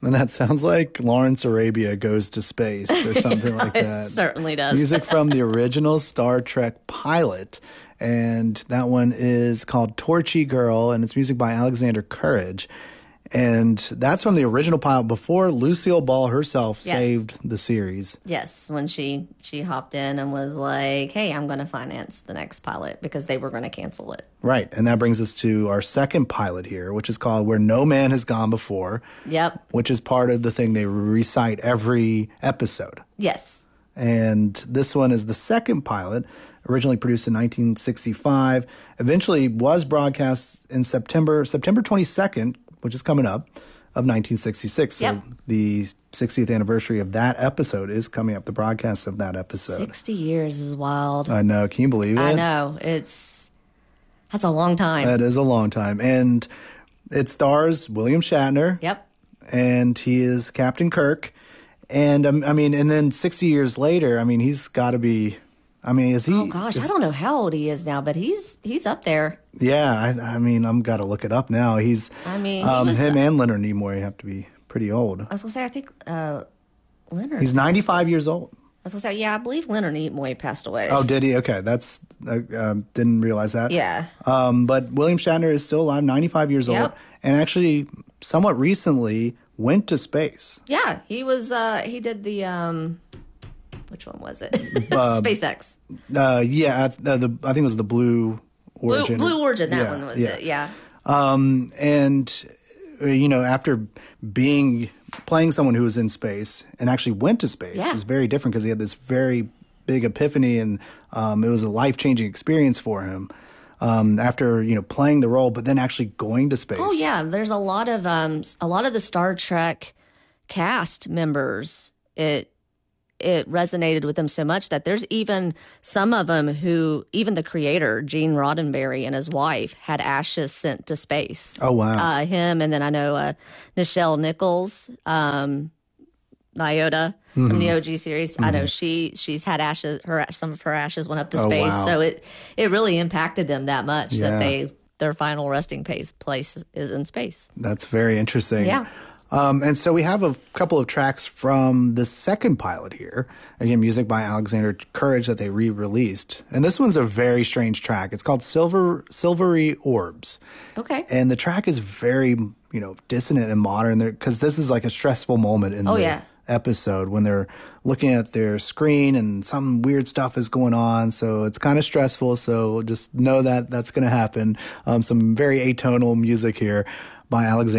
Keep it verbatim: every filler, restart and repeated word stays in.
And that sounds like Lawrence Arabia Goes to Space or something like that. It certainly does. Music from the original Star Trek pilot. And that one is called Torchy Girl, and it's music by Alexander Courage. And that's from the original pilot before Lucille Ball herself Yes. saved the series. Yes, when she she hopped in and was like, hey, I'm going to finance the next pilot because they were going to cancel it. Right. And that brings us to our second pilot here, which is called Where No Man Has Gone Before. Yep. Which is part of the thing they recite every episode. Yes. And this one is the second pilot, originally produced in nineteen sixty-five, eventually was broadcast in September, September twenty-second, which is coming up, of nineteen sixty-six. So Yep. the sixtieth anniversary of that episode is coming up, the broadcast of that episode. sixty years is wild. I know. Can you believe it? I know. It's, that's a long time. That is a long time. And it stars William Shatner. Yep. And he is Captain Kirk. And, um, I mean, and then sixty years later, I mean, he's got to be, I mean, is he? Oh, gosh, is, I don't know how old he is now, but he's he's up there. Yeah, I, I mean, I'm got to look it up now. He's, I mean, he um, was, him uh, and Leonard Nimoy have to be pretty old. I was going to say, I think uh, Leonard. He's ninety-five years old. I was going to say, yeah, I believe Leonard Nimoy passed away. Oh, did he? Okay, that's, uh, um, didn't realize that. Yeah. Um, but William Shatner is still alive, ninety-five years Yep. old, and actually somewhat recently went to space. Yeah, he was, uh, he did the, um, which one was it? Uh, SpaceX. Uh, yeah, uh, the, I think it was the Blue Blue, Origin. Blue Origin, that Yeah, one was yeah. it, yeah. Um, and, uh, you know, after being, playing someone who was in space and actually went to space, Yeah. is very different because he had this very big epiphany, and um, it was a life-changing experience for him. Um, after, you know, playing the role, but then actually going to space. Oh yeah, there's a lot of um a lot of the Star Trek cast members. It it resonated with them so much that there's even some of them who, even the creator Gene Roddenberry and his wife, had ashes sent to space. Oh, wow. Uh, him, and then I know uh, Nichelle Nichols, um, Nyota Mm-hmm. from the O G series. I know she she's had ashes. Her some of her ashes went up to Oh, space, wow. so it it really impacted them that much Yeah. that they their final resting place place is in space. That's very interesting. Yeah. Um, and so we have a couple of tracks from the second pilot here. Again, music by Alexander Courage that they re-released. And this one's a very strange track. It's called Silver Silvery Orbs. Okay. And the track is very, you know, dissonant and modern there, because this is like a stressful moment in Oh, the yeah. episode when they're looking at their screen and some weird stuff is going on. So it's kind of stressful. So just know that that's going to happen. Um, some very atonal music here by Alexander